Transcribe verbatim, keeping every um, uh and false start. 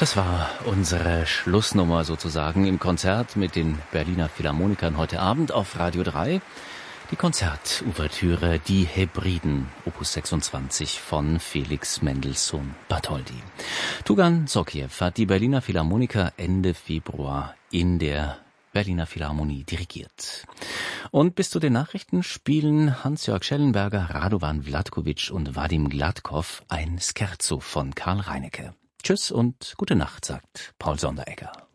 Das war unsere Schlussnummer sozusagen im Konzert mit den Berliner Philharmonikern heute Abend auf Radio drei. Die Konzertouvertüre Die Hebriden, Opus sechsundzwanzig von Felix Mendelssohn Bartholdy. Tugan Sokiew hat die Berliner Philharmoniker Ende Februar in der Berliner Philharmonie dirigiert. Und bis zu den Nachrichten spielen Hans-Jörg Schellenberger, Radovan Vlatkovic und Vadim Gladkow ein Scherzo von Karl Reinecke. Tschüss und gute Nacht, sagt Paul Sonderegger.